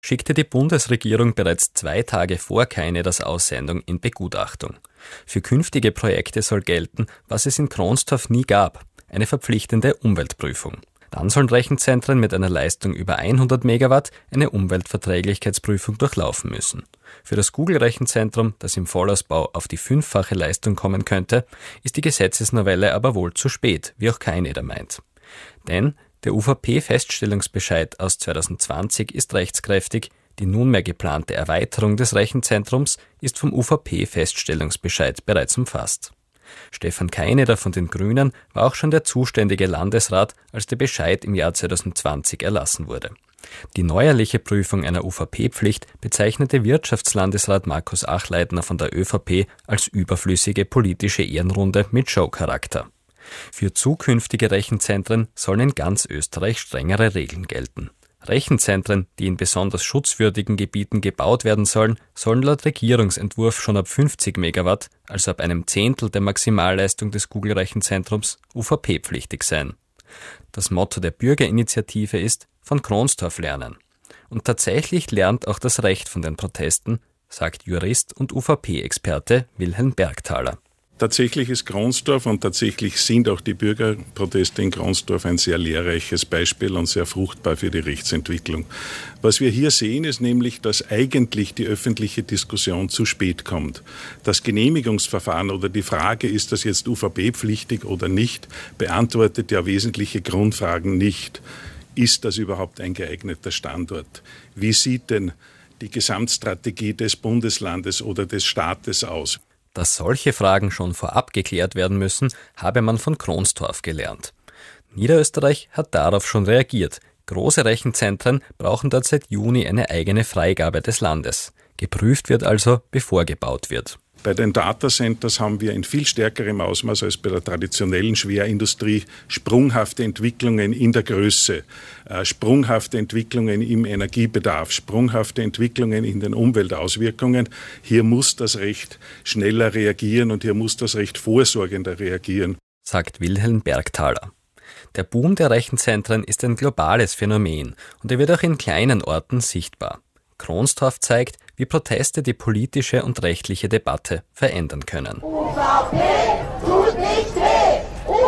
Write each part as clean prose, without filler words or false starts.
schickte die Bundesregierung bereits 2 Tage vor Kainedas Aussendung in Begutachtung. Für künftige Projekte soll gelten, was es in Kronstorf nie gab, eine verpflichtende Umweltprüfung. Dann sollen Rechenzentren mit einer Leistung über 100 Megawatt eine Umweltverträglichkeitsprüfung durchlaufen müssen. Für das Google-Rechenzentrum, das im Vollausbau auf die 5-fache Leistung kommen könnte, ist die Gesetzesnovelle aber wohl zu spät, wie auch Kaineder meint. Denn der UVP-Feststellungsbescheid aus 2020 ist rechtskräftig, die nunmehr geplante Erweiterung des Rechenzentrums ist vom UVP-Feststellungsbescheid bereits umfasst. Stefan Kaineder von den Grünen war auch schon der zuständige Landesrat, als der Bescheid im Jahr 2020 erlassen wurde. Die neuerliche Prüfung einer UVP-Pflicht bezeichnete Wirtschaftslandesrat Markus Achleitner von der ÖVP als überflüssige politische Ehrenrunde mit Showcharakter. Für zukünftige Rechenzentren sollen in ganz Österreich strengere Regeln gelten. Rechenzentren, die in besonders schutzwürdigen Gebieten gebaut werden sollen laut Regierungsentwurf schon ab 50 Megawatt, also ab einem Zehntel der Maximalleistung des Google-Rechenzentrums, UVP-pflichtig sein. Das Motto der Bürgerinitiative ist: von Kronstorf lernen. Und tatsächlich lernt auch das Recht von den Protesten, sagt Jurist und UVP-Experte Wilhelm Bergthaler. Tatsächlich ist Kronstorf und tatsächlich sind auch die Bürgerproteste in Kronstorf ein sehr lehrreiches Beispiel und sehr fruchtbar für die Rechtsentwicklung. Was wir hier sehen, ist nämlich, dass eigentlich die öffentliche Diskussion zu spät kommt. Das Genehmigungsverfahren oder die Frage, ist das jetzt UVP-pflichtig oder nicht, beantwortet ja wesentliche Grundfragen nicht. Ist das überhaupt ein geeigneter Standort? Wie sieht denn die Gesamtstrategie des Bundeslandes oder des Staates aus? Dass solche Fragen schon vorab geklärt werden müssen, habe man von Kronstorf gelernt. Niederösterreich hat darauf schon reagiert. Große Rechenzentren brauchen dort seit Juni eine eigene Freigabe des Landes. Geprüft wird also, bevor gebaut wird. Bei den Datacenters haben wir in viel stärkerem Ausmaß als bei der traditionellen Schwerindustrie sprunghafte Entwicklungen in der Größe, sprunghafte Entwicklungen im Energiebedarf, sprunghafte Entwicklungen in den Umweltauswirkungen. Hier muss das Recht schneller reagieren und hier muss das Recht vorsorgender reagieren, sagt Wilhelm Bergthaler. Der Boom der Rechenzentren ist ein globales Phänomen und er wird auch in kleinen Orten sichtbar. Kronstorf zeigt, wie Proteste die politische und rechtliche Debatte verändern können. UVP tut nicht weh!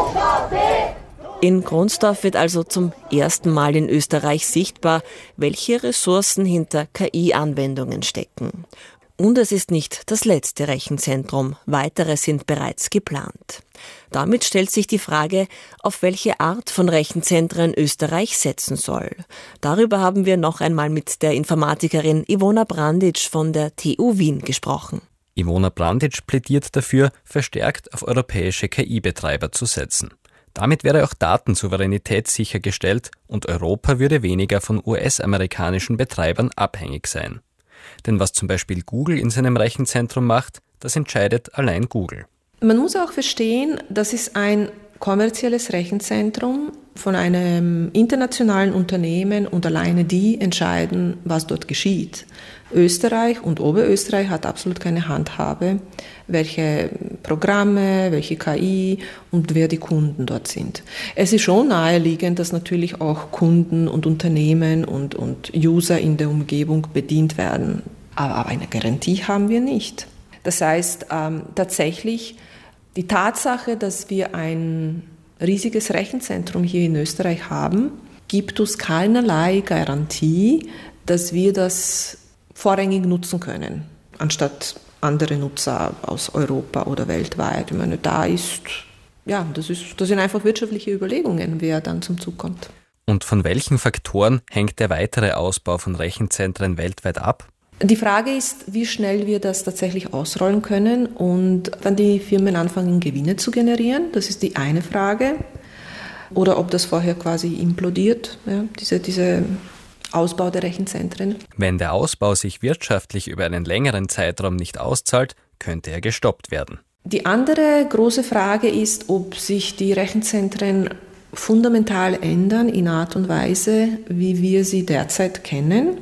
UVP! In Kronstorf wird also zum ersten Mal in Österreich sichtbar, welche Ressourcen hinter KI-Anwendungen stecken. Und es ist nicht das letzte Rechenzentrum, weitere sind bereits geplant. Damit stellt sich die Frage, auf welche Art von Rechenzentren Österreich setzen soll. Darüber haben wir noch einmal mit der Informatikerin Ivona Branditsch von der TU Wien gesprochen. Ivona Branditsch plädiert dafür, verstärkt auf europäische KI-Betreiber zu setzen. Damit wäre auch Datensouveränität sichergestellt und Europa würde weniger von US-amerikanischen Betreibern abhängig sein. Denn was zum Beispiel Google in seinem Rechenzentrum macht, das entscheidet allein Google. Man muss auch verstehen, das ist ein kommerzielles Rechenzentrum von einem internationalen Unternehmen und alleine die entscheiden, was dort geschieht. Österreich und Oberösterreich hat absolut keine Handhabe, welche Programme, welche KI und wer die Kunden dort sind. Es ist schon naheliegend, dass natürlich auch Kunden und Unternehmen und User in der Umgebung bedient werden. Aber eine Garantie haben wir nicht. Das heißt, tatsächlich die Tatsache, dass wir ein riesiges Rechenzentrum hier in Österreich haben, gibt uns keinerlei Garantie, dass wir das vorrangig nutzen können, anstatt andere Nutzer aus Europa oder weltweit. Ich meine, das sind einfach wirtschaftliche Überlegungen, wer dann zum Zug kommt. Und von welchen Faktoren hängt der weitere Ausbau von Rechenzentren weltweit ab? Die Frage ist, wie schnell wir das tatsächlich ausrollen können und wann die Firmen anfangen, Gewinne zu generieren. Das ist die eine Frage. Oder ob das vorher quasi implodiert, ja, diese Ausbau der Rechenzentren. Wenn der Ausbau sich wirtschaftlich über einen längeren Zeitraum nicht auszahlt, könnte er gestoppt werden. Die andere große Frage ist, ob sich die Rechenzentren fundamental ändern in Art und Weise, wie wir sie derzeit kennen.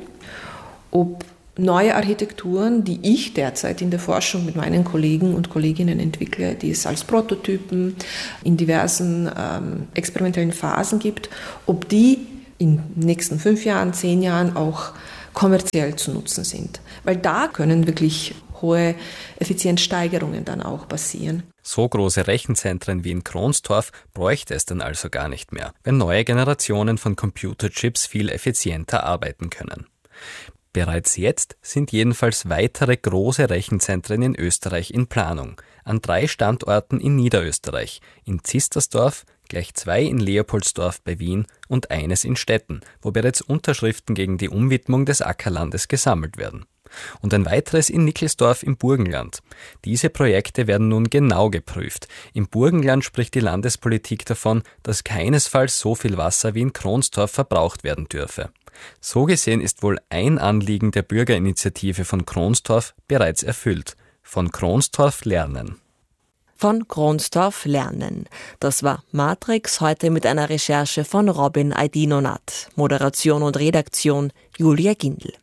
Ob neue Architekturen, die ich derzeit in der Forschung mit meinen Kollegen und Kolleginnen entwickle, die es als Prototypen in diversen experimentellen Phasen gibt, ob die in den nächsten 5 Jahren, 10 Jahren auch kommerziell zu nutzen sind. Weil da können wirklich hohe Effizienzsteigerungen dann auch passieren. So große Rechenzentren wie in Kronstorf bräuchte es dann also gar nicht mehr, wenn neue Generationen von Computerchips viel effizienter arbeiten können. Bereits jetzt sind jedenfalls weitere große Rechenzentren in Österreich in Planung, an 3 Standorten in Niederösterreich, in Zistersdorf, gleich 2 in Leopoldsdorf bei Wien und eines in Stetten, wo bereits Unterschriften gegen die Umwidmung des Ackerlandes gesammelt werden. Und ein weiteres in Nickelsdorf im Burgenland. Diese Projekte werden nun genau geprüft. Im Burgenland spricht die Landespolitik davon, dass keinesfalls so viel Wasser wie in Kronstorf verbraucht werden dürfe. So gesehen ist wohl ein Anliegen der Bürgerinitiative von Kronstorf bereits erfüllt. Von Kronstorf lernen. Von Kronstorf lernen. Das war Matrix heute mit einer Recherche von Robin Aydinonat. Moderation und Redaktion Julia Gindl.